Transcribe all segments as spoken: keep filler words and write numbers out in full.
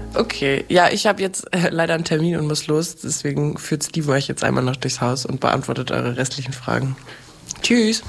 Okay, ja, ich habe jetzt äh, leider einen Termin und muss los. Deswegen führt Steven euch jetzt einmal noch durchs Haus und beantwortet eure restlichen Fragen. Tschüss.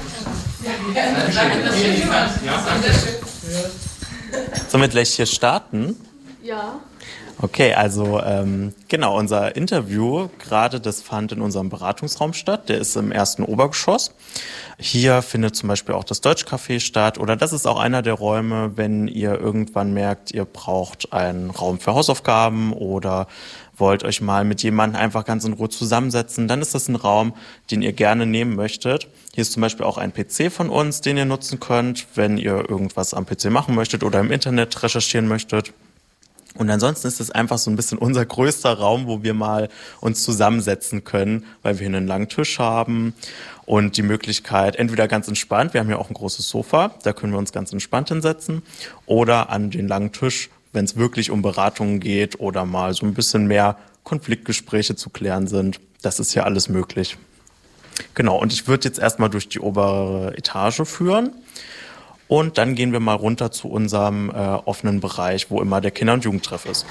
Sollen wir gleich hier starten? Ja. Okay, also ähm, genau, unser Interview gerade, das fand in unserem Beratungsraum statt. Der ist im ersten Obergeschoss. Hier findet zum Beispiel auch das Deutschcafé statt. Oder das ist auch einer der Räume, wenn ihr irgendwann merkt, ihr braucht einen Raum für Hausaufgaben oder wollt euch mal mit jemandem einfach ganz in Ruhe zusammensetzen, dann ist das ein Raum, den ihr gerne nehmen möchtet. Hier ist zum Beispiel auch ein P C von uns, den ihr nutzen könnt, wenn ihr irgendwas am P C machen möchtet oder im Internet recherchieren möchtet. Und ansonsten ist es einfach so ein bisschen unser größter Raum, wo wir mal uns zusammensetzen können, weil wir hier einen langen Tisch haben und die Möglichkeit, entweder ganz entspannt, wir haben ja auch ein großes Sofa, da können wir uns ganz entspannt hinsetzen, oder an den langen Tisch, wenn es wirklich um Beratungen geht oder mal so ein bisschen mehr Konfliktgespräche zu klären sind. Das ist ja alles möglich. Genau, und ich würde jetzt erstmal durch die obere Etage führen. Und dann gehen wir mal runter zu unserem äh, offenen Bereich, wo immer der Kinder- und Jugendtreff ist.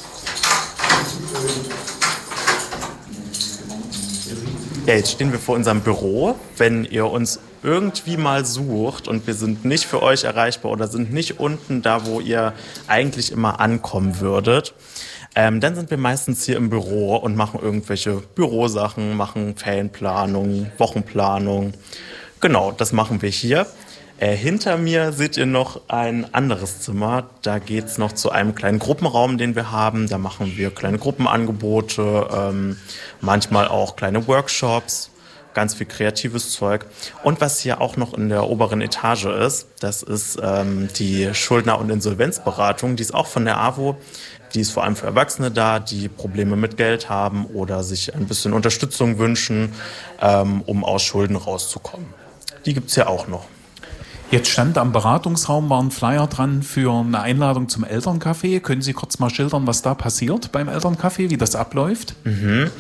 Ja, jetzt stehen wir vor unserem Büro. Wenn ihr uns irgendwie mal sucht und wir sind nicht für euch erreichbar oder sind nicht unten da, wo ihr eigentlich immer ankommen würdet, ähm, dann sind wir meistens hier im Büro und machen irgendwelche Bürosachen, machen Ferienplanung, Wochenplanung. Genau, das machen wir hier. Äh, hinter mir seht ihr noch ein anderes Zimmer. Da geht's noch zu einem kleinen Gruppenraum, den wir haben. Da machen wir kleine Gruppenangebote, ähm, manchmal auch kleine Workshops, ganz viel kreatives Zeug. Und was hier auch noch in der oberen Etage ist, das ist ähm, die Schuldner- und Insolvenzberatung. Die ist auch von der A W O. Die ist vor allem für Erwachsene da, die Probleme mit Geld haben oder sich ein bisschen Unterstützung wünschen, ähm, um aus Schulden rauszukommen. Die gibt's hier auch noch. Jetzt stand am Beratungsraum, war ein Flyer dran für eine Einladung zum Elterncafé. Können Sie kurz mal schildern, was da passiert beim Elterncafé, wie das abläuft? Mhm.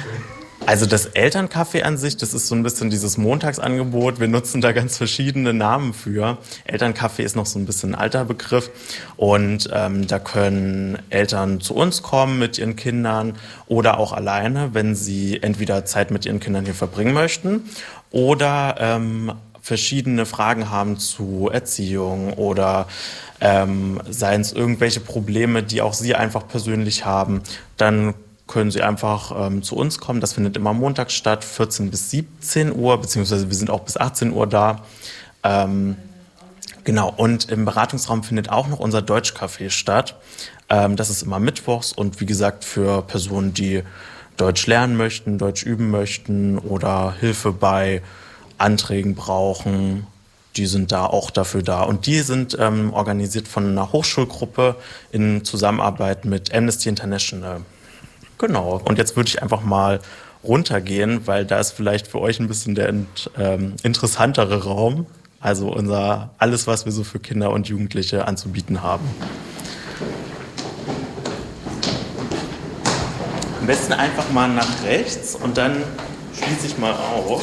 Also das Elterncafé an sich, das ist so ein bisschen dieses Montagsangebot. Wir nutzen da ganz verschiedene Namen für. Elterncafé ist noch so ein bisschen ein alter Begriff. Und ähm, da können Eltern zu uns kommen mit ihren Kindern oder auch alleine, wenn sie entweder Zeit mit ihren Kindern hier verbringen möchten oder ähm, verschiedene Fragen haben zu Erziehung oder ähm, seien es irgendwelche Probleme, die auch Sie einfach persönlich haben, dann können Sie einfach ähm, zu uns kommen. Das findet immer montags statt, vierzehn bis siebzehn Uhr, beziehungsweise wir sind auch bis achtzehn Uhr da. Ähm, genau, und im Beratungsraum findet auch noch unser Deutschcafé statt. Ähm, das ist immer mittwochs und wie gesagt für Personen, die Deutsch lernen möchten, Deutsch üben möchten oder Hilfe bei Anträgen brauchen, die sind da auch dafür da. Und die sind ähm, organisiert von einer Hochschulgruppe in Zusammenarbeit mit Amnesty International. Genau. Und jetzt würde ich einfach mal runtergehen, weil da ist vielleicht für euch ein bisschen der ähm, interessantere Raum. Also unser alles, was wir so für Kinder und Jugendliche anzubieten haben. Am besten einfach mal nach rechts und dann schließe ich mal auf.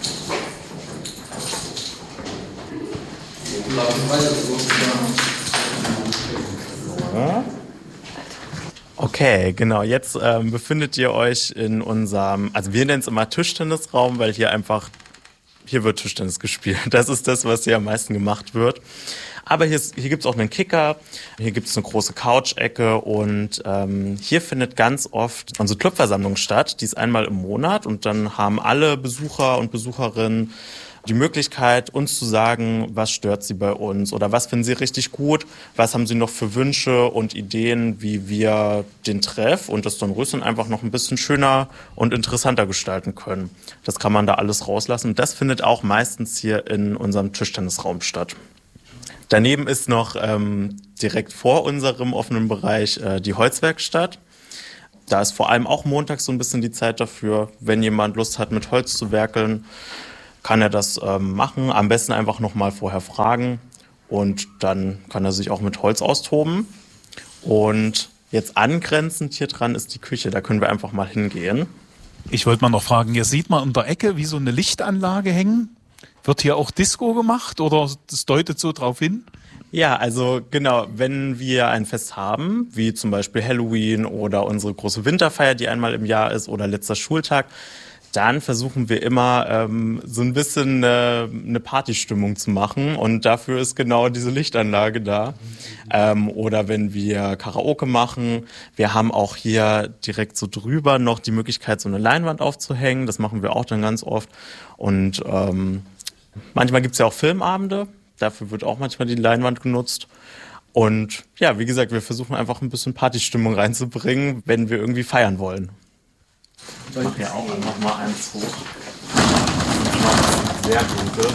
Okay, genau. Jetzt ähm, befindet ihr euch in unserem, also wir nennen es immer Tischtennisraum, weil hier einfach, hier wird Tischtennis gespielt. Das ist das, was hier am meisten gemacht wird. Aber hier, ist, hier gibt es auch einen Kicker, hier gibt es eine große Couch-Ecke und ähm, hier findet ganz oft unsere Clubversammlung statt. Die ist einmal im Monat und dann haben alle Besucher und Besucherinnen die Möglichkeit, uns zu sagen, was stört sie bei uns oder was finden sie richtig gut, was haben sie noch für Wünsche und Ideen, wie wir den Treff und das Dornröschen einfach noch ein bisschen schöner und interessanter gestalten können. Das kann man da alles rauslassen. Das findet auch meistens hier in unserem Tischtennisraum statt. Daneben ist noch ähm, direkt vor unserem offenen Bereich äh, die Holzwerkstatt. Da ist vor allem auch montags so ein bisschen die Zeit dafür, wenn jemand Lust hat, mit Holz zu werkeln, kann er das ähm, machen. Am besten einfach nochmal vorher fragen und dann kann er sich auch mit Holz austoben. Und jetzt angrenzend hier dran ist die Küche, da können wir einfach mal hingehen. Ich wollte mal noch fragen, hier sieht man in der Ecke wie so eine Lichtanlage hängen. Wird hier auch Disco gemacht oder das deutet so drauf hin? Ja, also genau, wenn wir ein Fest haben, wie zum Beispiel Halloween oder unsere große Winterfeier, die einmal im Jahr ist, oder letzter Schultag, dann versuchen wir immer ähm, so ein bisschen äh, eine Partystimmung zu machen und dafür ist genau diese Lichtanlage da. Ähm, oder wenn wir Karaoke machen, wir haben auch hier direkt so drüber noch die Möglichkeit, so eine Leinwand aufzuhängen, das machen wir auch dann ganz oft und ähm, manchmal gibt's ja auch Filmabende, dafür wird auch manchmal die Leinwand genutzt. Und ja, wie gesagt, wir versuchen einfach ein bisschen Partystimmung reinzubringen, wenn wir irgendwie feiern wollen. Ich mache ja auch einfach mal eins hoch. Sehr dunkel.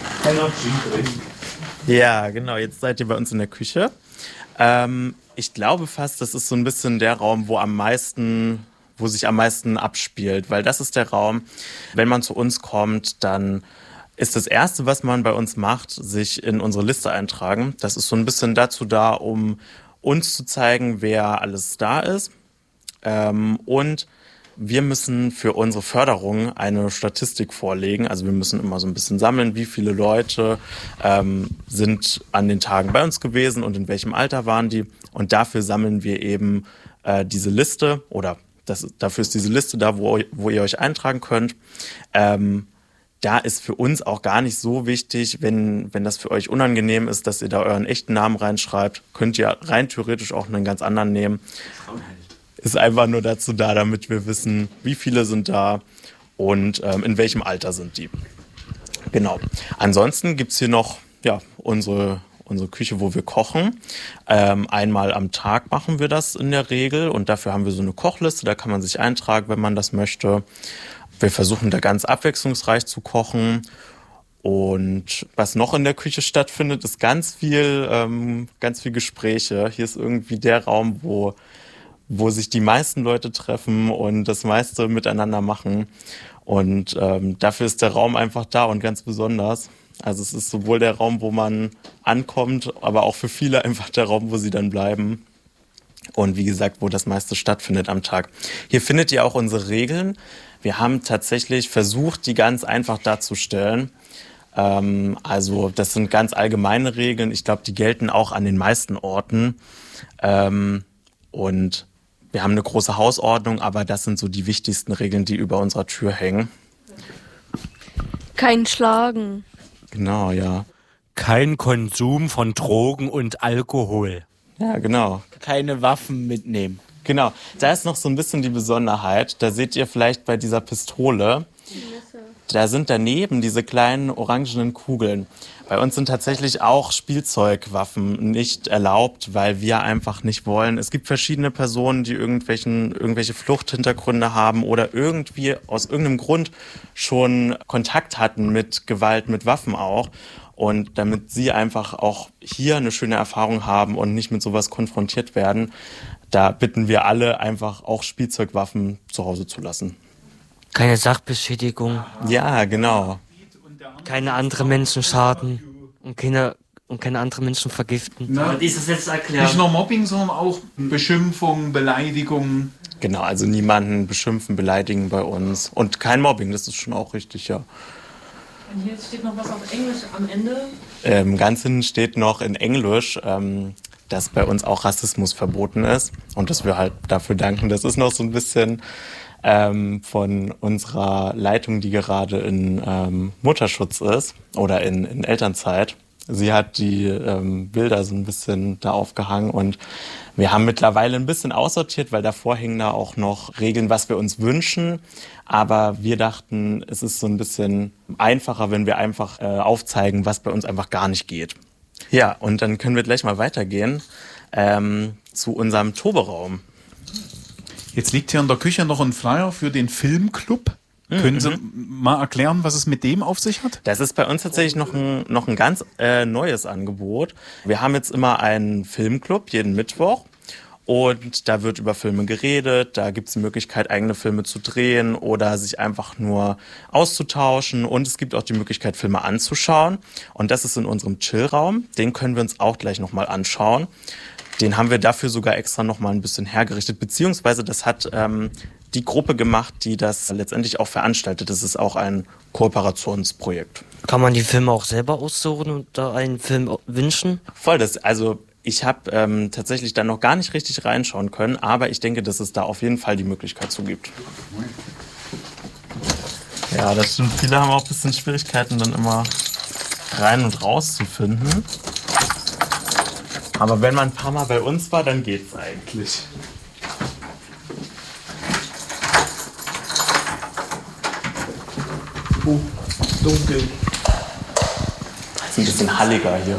Ja, genau. Jetzt seid ihr bei uns in der Küche. Ähm, ich glaube fast, das ist so ein bisschen der Raum, wo am meisten, wo sich am meisten abspielt, weil das ist der Raum, wenn man zu uns kommt, dann ist das Erste, was man bei uns macht, sich in unsere Liste eintragen. Das ist so ein bisschen dazu da, um uns zu zeigen, wer alles da ist. Ähm, und wir müssen für unsere Förderung eine Statistik vorlegen. Also wir müssen immer so ein bisschen sammeln, wie viele Leute ähm, sind an den Tagen bei uns gewesen und in welchem Alter waren die. Und dafür sammeln wir eben äh, diese Liste oder das, dafür ist diese Liste da, wo, wo ihr euch eintragen könnt. Ähm, da ist für uns auch gar nicht so wichtig, wenn, wenn das für euch unangenehm ist, dass ihr da euren echten Namen reinschreibt, könnt ihr rein theoretisch auch einen ganz anderen nehmen. Ist einfach nur dazu da, damit wir wissen, wie viele sind da und ähm, in welchem Alter sind die. Genau. Ansonsten gibt's hier noch ja, unsere, unsere Küche, wo wir kochen. Ähm, einmal am Tag machen wir das in der Regel und dafür haben wir so eine Kochliste, da kann man sich eintragen, wenn man das möchte. Wir versuchen da ganz abwechslungsreich zu kochen. Und was noch in der Küche stattfindet, ist ganz viel, ähm, ganz viel Gespräche. Hier ist irgendwie der Raum, wo wo sich die meisten Leute treffen und das meiste miteinander machen. Und ähm, dafür ist der Raum einfach da und ganz besonders. Also es ist sowohl der Raum, wo man ankommt, aber auch für viele einfach der Raum, wo sie dann bleiben. Und wie gesagt, wo das meiste stattfindet am Tag. Hier findet ihr auch unsere Regeln. Wir haben tatsächlich versucht, die ganz einfach darzustellen. Ähm, also das sind ganz allgemeine Regeln. Ich glaube, die gelten auch an den meisten Orten. Ähm, und wir haben eine große Hausordnung, aber das sind so die wichtigsten Regeln, die über unserer Tür hängen. Kein Schlagen. Genau, ja. Kein Konsum von Drogen und Alkohol. Ja, genau. Keine Waffen mitnehmen. Genau. Da ist noch so ein bisschen die Besonderheit. Da seht ihr vielleicht bei dieser Pistole, da sind daneben diese kleinen orangenen Kugeln. Bei uns sind tatsächlich auch Spielzeugwaffen nicht erlaubt, weil wir einfach nicht wollen. Es gibt verschiedene Personen, die irgendwelchen, irgendwelche Fluchthintergründe haben oder irgendwie aus irgendeinem Grund schon Kontakt hatten mit Gewalt, mit Waffen auch. Und damit sie einfach auch hier eine schöne Erfahrung haben und nicht mit sowas konfrontiert werden, da bitten wir alle einfach auch Spielzeugwaffen zu Hause zu lassen. Keine Sachbeschädigung. Ja, genau. Keine anderen Menschen schaden und keine, und keine anderen Menschen vergiften. Na, Aber dieses jetzt erklären. Nicht nur Mobbing, sondern auch Beschimpfung, Beleidigung. Genau, also niemanden beschimpfen, beleidigen bei uns. Und kein Mobbing, das ist schon auch richtig, ja. Und hier steht noch was auf Englisch am Ende. Ähm, ganz hinten steht noch in Englisch, ähm, dass bei uns auch Rassismus verboten ist. Und dass wir halt dafür danken. Das ist noch so ein bisschen ähm, von unserer Leitung, die gerade in ähm, Mutterschutz ist oder in, in Elternzeit. Sie hat die ähm, Bilder so ein bisschen da aufgehangen und wir haben mittlerweile ein bisschen aussortiert, weil davor hängen da auch noch Regeln, was wir uns wünschen. Aber wir dachten, es ist so ein bisschen einfacher, wenn wir einfach äh, aufzeigen, was bei uns einfach gar nicht geht. Ja, und dann können wir gleich mal weitergehen ähm, zu unserem Toberaum. Jetzt liegt hier in der Küche noch ein Flyer für den Filmclub. Mhm. Können Sie mal erklären, was es mit dem auf sich hat? Das ist bei uns tatsächlich noch ein, noch ein ganz äh, neues Angebot. Wir haben jetzt immer einen Filmclub, jeden Mittwoch. Und da wird über Filme geredet, da gibt es die Möglichkeit, eigene Filme zu drehen oder sich einfach nur auszutauschen. Und es gibt auch die Möglichkeit, Filme anzuschauen. Und das ist in unserem Chillraum. Den können wir uns auch gleich nochmal anschauen. Den haben wir dafür sogar extra nochmal ein bisschen hergerichtet. Beziehungsweise das hat ähm, die Gruppe gemacht, die das letztendlich auch veranstaltet. Das ist auch ein Kooperationsprojekt. Kann man die Filme auch selber aussuchen und da einen Film wünschen? Voll, das, also ich habe ähm, tatsächlich da noch gar nicht richtig reinschauen können, aber ich denke, dass es da auf jeden Fall die Möglichkeit zu gibt. Ja, das stimmt. Viele haben auch ein bisschen Schwierigkeiten, dann immer rein und raus zu finden. Aber wenn man ein paar Mal bei uns war, dann geht's eigentlich. Oh, dunkel. Das ist ein bisschen halliger hier.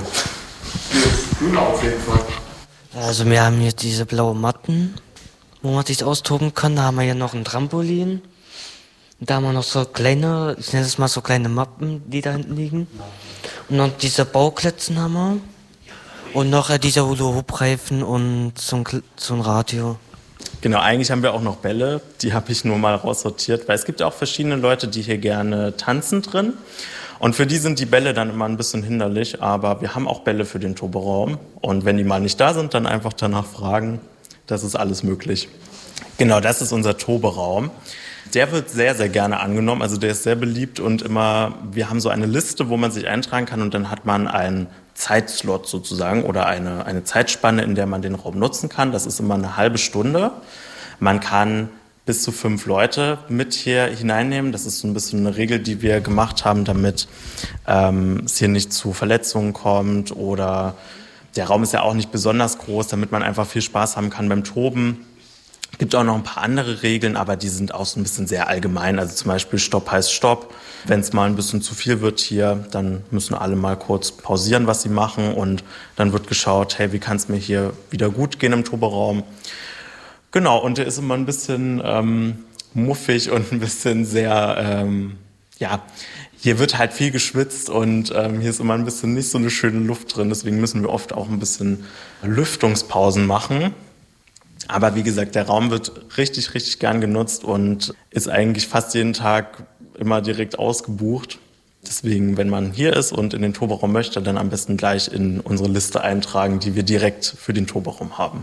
Kühler auf jeden Fall. Also wir haben hier diese blauen Matten, wo man sich austoben kann. Da haben wir hier noch ein Trampolin. Da haben wir noch so kleine, ich nenne es mal so kleine Mappen, die da hinten liegen. Und noch diese Bauklötzen haben wir. Und noch äh, dieser Hula-Hoop-Reifen und so ein, so ein Radio. Genau, eigentlich haben wir auch noch Bälle, die habe ich nur mal raussortiert, weil es gibt ja auch verschiedene Leute, die hier gerne tanzen drin. Und für die sind die Bälle dann immer ein bisschen hinderlich, aber wir haben auch Bälle für den Toboraum. Und wenn die mal nicht da sind, dann einfach danach fragen, das ist alles möglich. Genau, das ist unser Toberaum. Der wird sehr, sehr gerne angenommen, also der ist sehr beliebt und immer, wir haben so eine Liste, wo man sich eintragen kann und dann hat man einen Zeitslot sozusagen oder eine, eine Zeitspanne, in der man den Raum nutzen kann. Das ist immer eine halbe Stunde. Man kann bis zu fünf Leute mit hier hineinnehmen. Das ist so ein bisschen eine Regel, die wir gemacht haben, damit ähm, es hier nicht zu Verletzungen kommt oder der Raum ist ja auch nicht besonders groß, damit man einfach viel Spaß haben kann beim Toben. Es gibt auch noch ein paar andere Regeln, aber die sind auch so ein bisschen sehr allgemein. Also zum Beispiel Stopp heißt Stopp. Wenn es mal ein bisschen zu viel wird hier, dann müssen alle mal kurz pausieren, was sie machen. Und dann wird geschaut, hey, wie kann es mir hier wieder gut gehen im Toberaum? Genau, und der ist immer ein bisschen ähm, muffig und ein bisschen sehr, ähm, ja, hier wird halt viel geschwitzt und ähm, hier ist immer ein bisschen nicht so eine schöne Luft drin. Deswegen müssen wir oft auch ein bisschen Lüftungspausen machen. Aber wie gesagt, der Raum wird richtig, richtig gern genutzt und ist eigentlich fast jeden Tag immer direkt ausgebucht. Deswegen, wenn man hier ist und in den Toberaum möchte, dann am besten gleich in unsere Liste eintragen, die wir direkt für den Toberaum haben.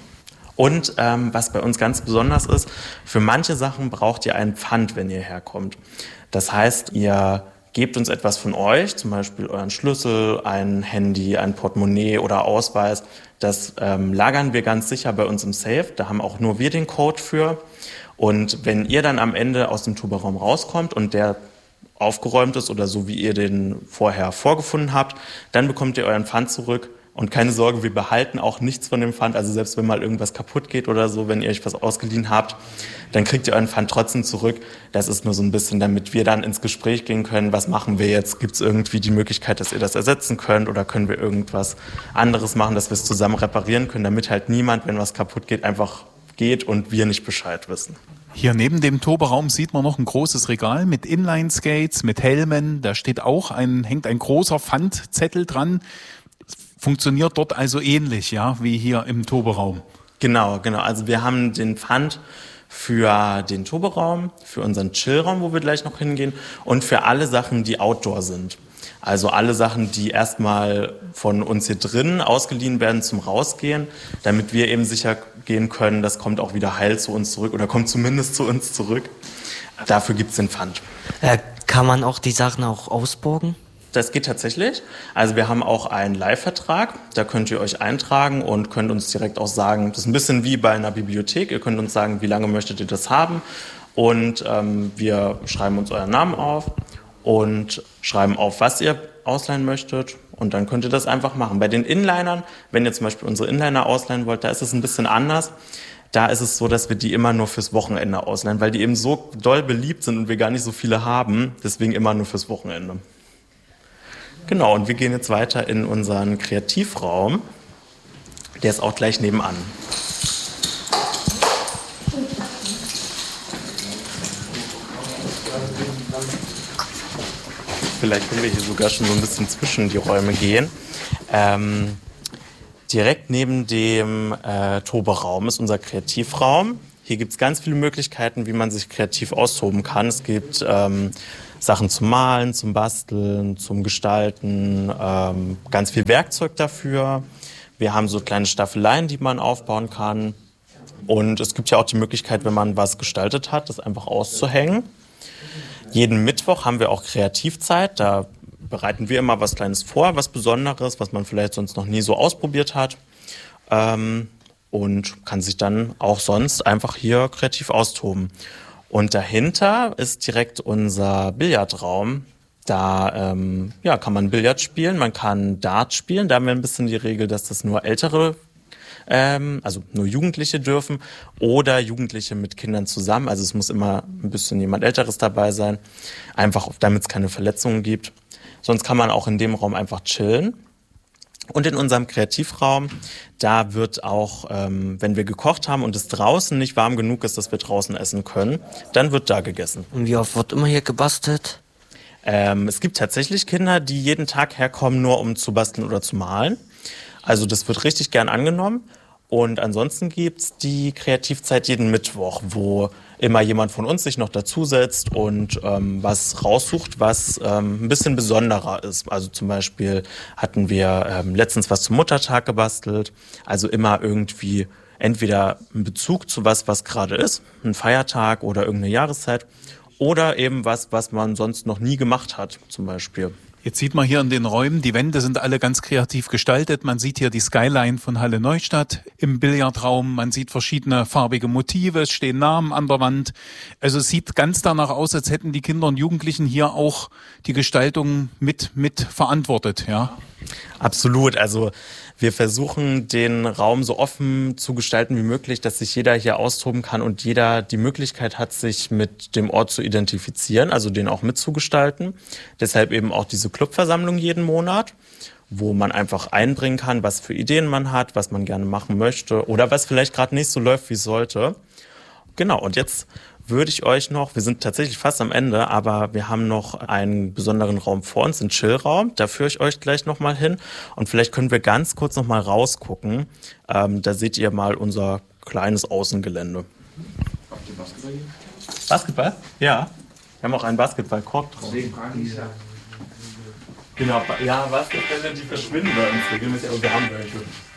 Und ähm, was bei uns ganz besonders ist, für manche Sachen braucht ihr einen Pfand, wenn ihr herkommt. Das heißt, ihr gebt uns etwas von euch, zum Beispiel euren Schlüssel, ein Handy, ein Portemonnaie oder Ausweis. Das ähm, lagern wir ganz sicher bei uns im Safe. Da haben auch nur wir den Code für. Und wenn ihr dann am Ende aus dem Toberaum rauskommt und der aufgeräumt ist oder so, wie ihr den vorher vorgefunden habt, dann bekommt ihr euren Pfand zurück. Und keine Sorge, wir behalten auch nichts von dem Pfand. Also selbst wenn mal irgendwas kaputt geht oder so, wenn ihr euch was ausgeliehen habt, dann kriegt ihr euren Pfand trotzdem zurück. Das ist nur so ein bisschen, damit wir dann ins Gespräch gehen können. Was machen wir jetzt? Gibt es irgendwie die Möglichkeit, dass ihr das ersetzen könnt? Oder können wir irgendwas anderes machen, dass wir es zusammen reparieren können, damit halt niemand, wenn was kaputt geht, einfach geht und wir nicht Bescheid wissen. Hier neben dem Toberaum sieht man noch ein großes Regal mit Inline-Skates, mit Helmen. Da steht auch ein, hängt ein großer Pfandzettel dran. Funktioniert dort also ähnlich, ja, wie hier im Toberaum? Genau, genau. Also wir haben den Pfand für den Toberaum, für unseren Chillraum, wo wir gleich noch hingehen, und für alle Sachen, die Outdoor sind. Also alle Sachen, die erstmal von uns hier drin ausgeliehen werden zum Rausgehen, damit wir eben sicher gehen können, das kommt auch wieder heil zu uns zurück oder kommt zumindest zu uns zurück. Dafür gibt's den Pfand. Äh, kann man auch die Sachen auch ausborgen? Das geht tatsächlich. Also wir haben auch einen Leihvertrag. Da könnt ihr euch eintragen und könnt uns direkt auch sagen, das ist ein bisschen wie bei einer Bibliothek. Ihr könnt uns sagen, wie lange möchtet ihr das haben. Und ähm, wir schreiben uns euren Namen auf und schreiben auf, was ihr ausleihen möchtet. Und dann könnt ihr das einfach machen. Bei den Inlinern, wenn ihr zum Beispiel unsere Inliner ausleihen wollt, da ist es ein bisschen anders. Da ist es so, dass wir die immer nur fürs Wochenende ausleihen, weil die eben so doll beliebt sind und wir gar nicht so viele haben. Deswegen immer nur fürs Wochenende. Genau, und wir gehen jetzt weiter in unseren Kreativraum. Der ist auch gleich nebenan. Vielleicht können wir hier sogar schon so ein bisschen zwischen die Räume gehen. Ähm, direkt neben dem äh, Toberaum ist unser Kreativraum. Hier gibt es ganz viele Möglichkeiten, wie man sich kreativ austoben kann. Es gibt ähm, Sachen zum Malen, zum Basteln, zum Gestalten, ähm, ganz viel Werkzeug dafür. Wir haben so kleine Staffeleien, die man aufbauen kann. Und es gibt ja auch die Möglichkeit, wenn man was gestaltet hat, das einfach auszuhängen. Jeden Mittwoch haben wir auch Kreativzeit. Da bereiten wir immer was Kleines vor, was Besonderes, was man vielleicht sonst noch nie so ausprobiert hat. Ähm, und kann sich dann auch sonst einfach hier kreativ austoben. Und dahinter ist direkt unser Billardraum. Da ähm, ja, kann man Billard spielen, man kann Dart spielen. Da haben wir ein bisschen die Regel, dass das nur ältere, ähm, also nur Jugendliche dürfen oder Jugendliche mit Kindern zusammen. Also es muss immer ein bisschen jemand Älteres dabei sein, einfach damit es keine Verletzungen gibt. Sonst kann man auch in dem Raum einfach chillen. Und in unserem Kreativraum, da wird auch, ähm, wenn wir gekocht haben und es draußen nicht warm genug ist, dass wir draußen essen können, dann wird da gegessen. Und wie oft wird immer hier gebastelt? Ähm, es gibt tatsächlich Kinder, die jeden Tag herkommen, nur um zu basteln oder zu malen. Also das wird richtig gern angenommen. Und ansonsten gibt's die Kreativzeit jeden Mittwoch, wo immer jemand von uns sich noch dazusetzt und ähm, was raussucht, was ähm, ein bisschen besonderer ist. Also zum Beispiel hatten wir ähm, letztens was zum Muttertag gebastelt. Also immer irgendwie entweder ein Bezug zu was, was gerade ist, ein Feiertag oder irgendeine Jahreszeit, oder eben was, was man sonst noch nie gemacht hat, zum Beispiel. Jetzt sieht man hier in den Räumen, die Wände sind alle ganz kreativ gestaltet. Man sieht hier die Skyline von Halle Neustadt im Billardraum. Man sieht verschiedene farbige Motive, es stehen Namen an der Wand. Also es sieht ganz danach aus, als hätten die Kinder und Jugendlichen hier auch die Gestaltung mit, mit verantwortet, ja. Absolut. Also wir versuchen, den Raum so offen zu gestalten wie möglich, dass sich jeder hier austoben kann und jeder die Möglichkeit hat, sich mit dem Ort zu identifizieren, also den auch mitzugestalten. Deshalb eben auch diese Clubversammlung jeden Monat, wo man einfach einbringen kann, was für Ideen man hat, was man gerne machen möchte oder was vielleicht gerade nicht so läuft, wie es sollte. Genau, und jetzt würde ich euch noch, wir sind tatsächlich fast am Ende, aber wir haben noch einen besonderen Raum vor uns, einen Chillraum. Da führe ich euch gleich nochmal hin. Und vielleicht können wir ganz kurz nochmal rausgucken. Ähm, da seht ihr mal unser kleines Außengelände. Habt ihr Basketball hier? Basketball? Ja. Wir haben auch einen Basketballkorb drauf. Genau, ja, Basketbälle, die verschwinden bei uns regelmäßig, aber wir haben welche.